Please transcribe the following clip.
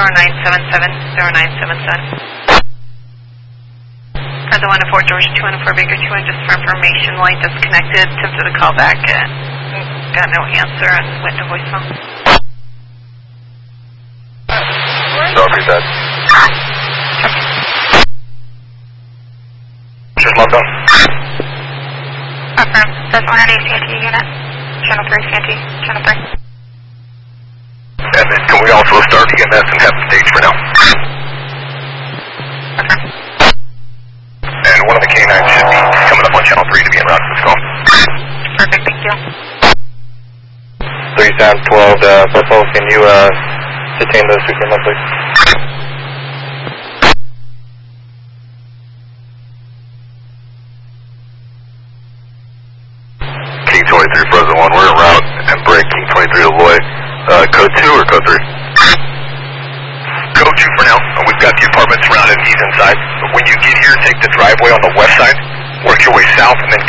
For the 1 to 4 George, 2 1 to 4 Baker, 2 1 just for information, line disconnected, attempted to call back and got no answer and went to voicemail. Copy that. Just logged on. Affirm. That's 180 CNT unit. Channel 3 CNT. Channel 3. And then can we also start EMS and have the stage for now? Affirm. And one of the K9s should be coming up on channel 3 to be en route for this call. Perfect, thank you. 3 Sound 12, Buffalo, can you detain those two cameras, please? King 23 Frozen 1, we're en route and break King 23 to Loy. Code 2 or code 3? Code 2 for now. We've got the apartment surrounded and he's inside. But when you get here, take the driveway on the west side, work your way south, and then